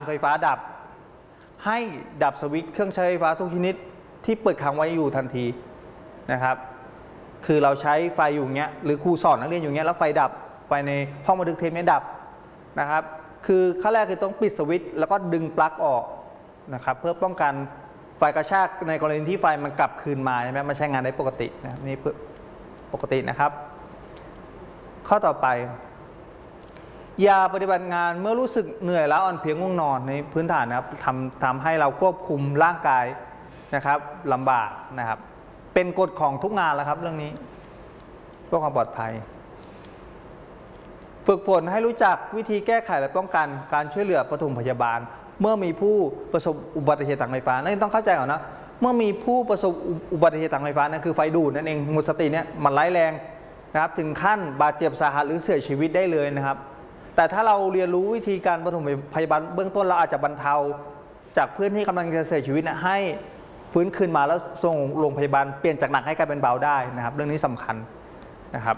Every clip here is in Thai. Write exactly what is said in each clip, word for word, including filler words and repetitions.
ไฟฟ้าดับให้ดับสวิตช์เครื่องใช้ไฟฟ้าทุกชนิดที่เปิดค้างไว้อยู่ทันทีนะครับคือเราใช้ไฟอยู่เงี้ยหรือครูสอนนักเรียนอยู่เงี้ยแล้วไฟดับไฟในห้องบันทึกเทปไม่ดับนะครับคือขั้นแรกคือต้องปิดสวิตช์แล้วก็ดึงปลั๊กออกนะครับเพื่อป้องกันไฟกระชากในกรณีที่ไฟมันกลับคืนมาใช่ไหมมันใช้งานได้ปกตินะนี่ปกตินะครับข้อต่อไปอย่าปฏิบัติงานเมื่อรู้สึกเหนื่อยล้าอ่อนเพลียง่วงนอนในพื้นฐานนะครับทำทำให้เราควบคุมร่างกายนะครับลำบากนะครับเป็นกฎของทุกงานแล้วครับเรื่องนี้เพื่อความปลอดภัยฝึกฝนให้รู้จักวิธีแก้ไขและป้องกันการช่วยเหลือปฐมพยาบาลเมื่อมีผู้ประสบอุบัติเหตุทางไฟฟ้านั่นต้องเข้าใจก่อนนะเมื่อมีผู้ประสบอุบัติเหตุทางไฟฟ้านั่นคือไฟดูดนั่นเองหมดสติเนี่ยมันร้ายแรงนะครับถึงขั้นบาดเจ็บสาหัสหรือเสียชีวิตได้เลยนะครับแต่ถ้าเราเรียนรู้วิธีการปฐมพยาบาลเบื้องต้นเราอาจจะบรรเทาจากเพื่อนที่กำลังจะเสียชีวิตนะให้ฟื้นคืนมาแล้วส่งโรงพยาบาลเปลี่ยนจากหนักให้กลายเป็นเบาได้นะครับเรื่องนี้สำคัญนะครับ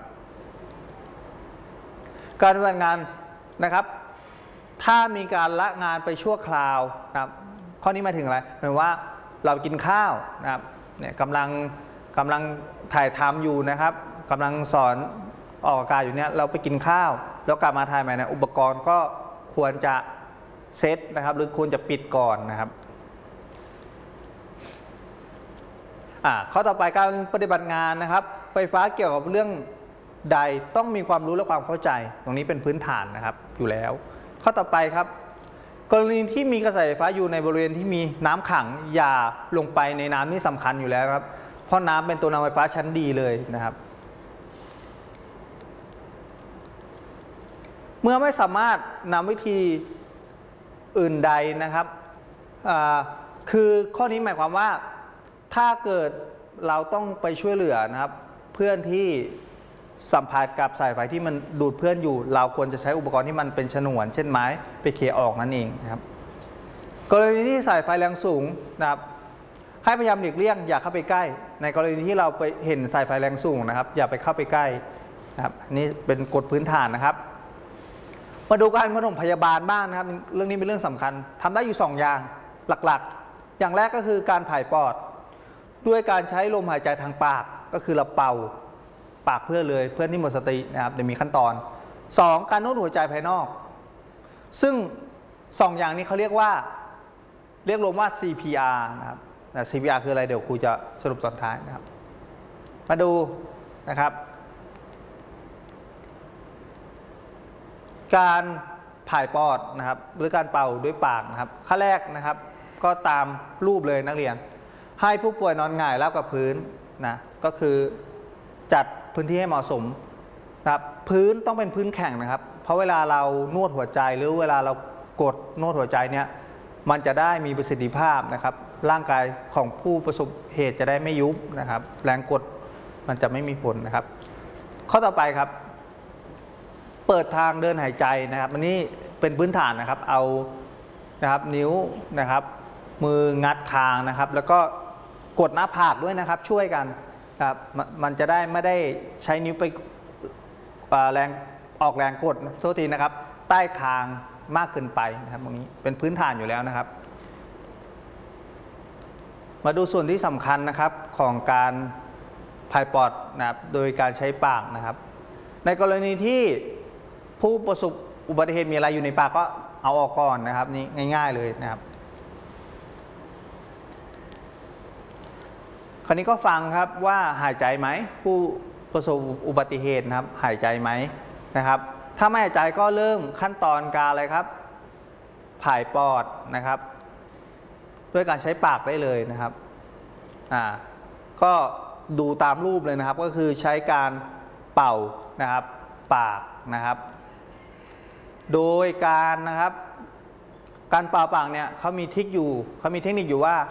การปฏิบัติงานนะครับถ้ามีการละงานไปชั่วคราวนะครับข้อนี้หมายถึงอะไรหมายว่าเรากินข้าวนะครับเนี่ยกำลังกำลังถ่ายทำอยู่นะครับกำลังสอนออกอากาศอยู่เนี่ยเราไปกินข้าวแล้วกลับมาถ่ายใหม่นะอุปกรณ์ก็ควรจะเซตนะครับหรือควรจะปิดก่อนนะครับอ่าข้อต่อไปการปฏิบัติงานนะครับไฟฟ้าเกี่ยวกับเรื่องใดต้องมีความรู้และความเข้าใจตรงนี้เป็นพื้นฐานนะครับอยู่แล้วข้อต่อไปครับกรณีที่มีกระแสไฟฟ้าอยู่ในบริเวณที่มีน้ำขังอย่าลงไปในน้ำนี่สำคัญอยู่แล้วครับเพราะน้ำเป็นตัวนำไฟฟ้าชั้นดีเลยนะครับเมื่อไม่สามารถนำวิธีอื่นใดนะครับคือข้อนี้หมายความว่าถ้าเกิดเราต้องไปช่วยเหลือนะครับเพื่อนที่สัมผัสกับสายไฟที่มันดูดเพื่อนอยู่เราควรจะใช้อุปกรณ์ที่มันเป็นฉนวนเช่นไม้ไปเคลียร์ออกนั่นเองนะครับกรณีที่สายไฟแรงสูงนะครับให้พยายามหลีกเลี่ยงอย่าเข้าไปใกล้ในกรณีที่เราไปเห็นสายไฟแรงสูงนะครับอย่าไปเข้าไปใกล้นะครับนี่เป็นกฎพื้นฐานนะครับมาดูการปฐมพยาบาลบ้างนะครับเรื่องนี้เป็นเรื่องสำคัญทำได้อยู่สองอย่างหลักๆอย่างแรกก็คือการผายปอดด้วยการใช้ลมหายใจทางปากก็คือเราเป่าปากเพื่อเลยเพื่อนที่หมดสตินะครับเดี๋ยวมีขั้นตอนสองการนวดหัวใจภายนอกซึ่งสองอย่างนี้เขาเรียกว่าเรียกรวมว่า ซี พี อาร์ นะครับ ซี พี อาร์ คืออะไรเดี๋ยวครูจะสรุปตอนท้ายนะครับมาดูนะครับการผายปอดนะครับหรือการเป่าด้วยปากนะครับขั้นแรกนะครับก็ตามรูปเลยนักเรียนให้ผู้ป่วยนอนหงายราบกับพื้นนะก็คือจัดพื้นที่ให้เหมาะสมนะครับพื้นต้องเป็นพื้นแข็งนะครับเพราะเวลาเรานวดหัวใจหรือเวลาเรากดนวดหัวใจเนี่ยมันจะได้มีประสิทธิภาพนะครับร่างกายของผู้ประสบเหตุจะได้ไม่ยุบนะครับแรงกดมันจะไม่มีผลนะครับข้อต่อไปครับเปิดทางเดินหายใจนะครับอันนี้เป็นพื้นฐานนะครับเอานะครับนิ้วนะครับมืองัดคางนะครับแล้วก็กดหน้าผากด้วยนะครับช่วยกันครับมันจะได้ไม่ได้ใช้นิ้วไปแรงออกแรงกดโทษทีนะครับใต้คางมากเกินไปนะครับตรงนี้เป็นพื้นฐานอยู่แล้วนะครับมาดูส่วนที่สำคัญนะครับของการผายปอดนะครับโดยการใช้ปากนะครับในกรณีที่ผู้ประสบอุบัติเหตุมีอะไรอยู่ในปากก็เอาออกก่อนนะครับนี่ง่ายๆเลยนะครับคราวนี้ก็ฟังครับว่าหายใจไหมผู้ประสบอุบัติเหตุนะครับหายใจไหมนะครับถ้าไม่หายใจก็เริ่มขั้นตอนการอะไรครับผายปอดนะครับด้วยการใช้ปากได้เลยนะครับอ่าก็ดูตามรูปเลยนะครับก็คือใช้การเป่านะครับปากนะครับโดยการนะครับการเป่าปากเนี่ยเขามีทิคอยู่เขามีเทคนิคอยู่ว่า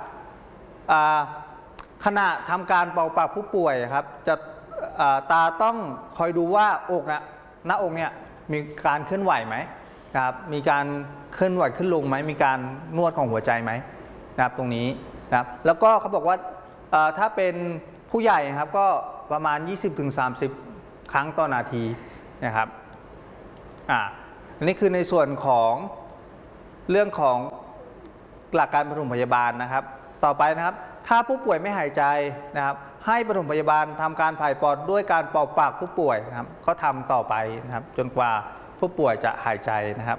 ขณะทำการเป่าปากผู้ป่วยครับจะตาต้องคอยดูว่าอกอะหน้าอกเนี่ยมีการเคลื่อนไหวไหมนะครับมีการเคลื่อนไหวขึ้นลงไหมมีการนวดของหัวใจไหมนะครับตรงนี้นะครับแล้วก็เขาบอกว่าถ้าเป็นผู้ใหญ่ครับก็ประมาณ ยี่สิบถึงสามสิบ ครั้งต่อนาทีนะครับอ่าอันนี้คือในส่วนของเรื่องของหลักการปฐมพยาบาลนะครับ ต่อไปนะครับถ้าผู้ป่วยไม่หายใจนะครับให้ปฐมพยาบาลทำการผายปอดด้วยการเป่าปากผู้ป่วยนะครับก็ทำต่อไปนะครับจนกว่าผู้ป่วยจะหายใจนะครับ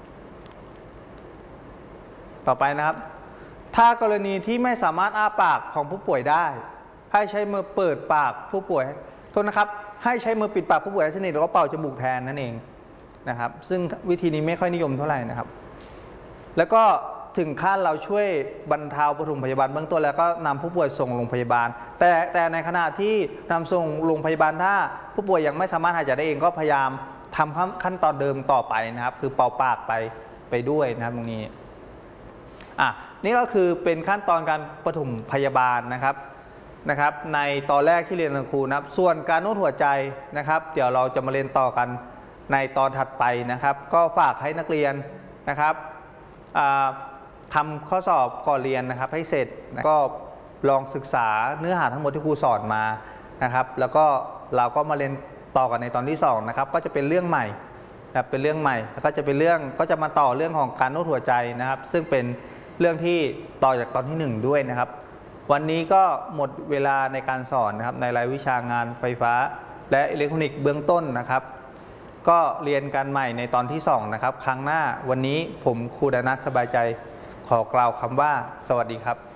ต่อไปนะครับถ้ากรณีที่ไม่สามารถอ้าปากของผู้ป่วยได้ให้ใช้มือเปิดปากผู้ป่วยโทษนะครับให้ใช้มือปิดปากผู้ป่วยให้สนิทแล้วก็เป่าจมูกแทนนั่นเองนะครับซึ่งวิธีนี้ไม่ค่อยนิยมเท่าไหร่นะครับแล้วก็ถึงขั้นเราช่วยบรรเทาปฐมพยาบาลเบื้องต้นแล้วก็นำผู้ป่วยส่งโรงพยาบาลแต่แต่ในขณะที่นำส่งโรงพยาบาลถ้าผู้ป่วยยังไม่สามารถหายใจได้เองก็พยายามทำขั้นตอนเดิมต่อไปนะครับคือเป่าปากไปไปด้วยนะครับตรงนี้อ่ะนี่ก็คือเป็นขั้นตอนการปฐมพยาบาลนะครับนะครับในตอนแรกที่เรียนกับครูนะครับส่วนการนวดหัวใจนะครับเดี๋ยวเราจะมาเรียนต่อกันในตอนถัดไปนะครับก็ฝากให้นักเรียนนะครับทำข้อสอบก่อนเรียนนะครับให้เสร็จก็ลองศึกษาเนื้อหาทั้งหมดที่ครูสอนมานะครับแล้วก็เราก็มาเรียนต่อกันในตอนที่สองนะครับก็จะเป็นเรื่องใหม่นะเป็นเรื่องใหม่แล้วก็จะเป็นเรื่องก็จะมาต่อเรื่องของการนวดหัวใจนะครับซึ่งเป็นเรื่องที่ต่อจากตอนที่หนึ่งด้วยนะครับวันนี้ก็หมดเวลาในการสอนนะครับในรายวิชางานไฟฟ้าและอิเล็กทรอนิกส์เบื้องต้นนะครับก็เรียนกันใหม่ในตอนที่สองนะครับครั้งหน้าวันนี้ผมครูดนัทสบายใจขอกล่าวคำว่าสวัสดีครับ